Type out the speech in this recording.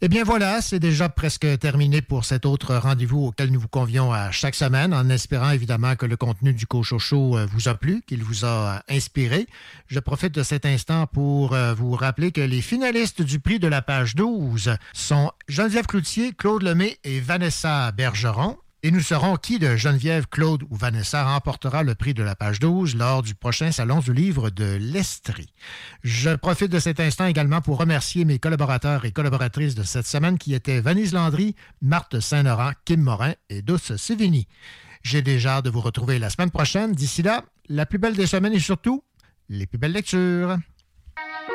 Eh bien voilà, c'est déjà presque terminé pour cet autre rendez-vous auquel nous vous convions à chaque semaine, en espérant évidemment que le contenu du Cochocho vous a plu, qu'il vous a inspiré. Je profite de cet instant pour vous rappeler que les finalistes du prix de la page 12 sont Geneviève Cloutier, Claude Lemay et Vanessa Bergeron. Et nous saurons qui de Geneviève, Claude ou Vanessa remportera le prix de la page 12 lors du prochain Salon du livre de l'Estrie. Je profite de cet instant également pour remercier mes collaborateurs et collaboratrices de cette semaine qui étaient Vanise Landry, Marthe Saint-Laurent, Kim Morin et Douce Sévigny. J'ai déjà hâte de vous retrouver la semaine prochaine. D'ici là, la plus belle des semaines et surtout, les plus belles lectures.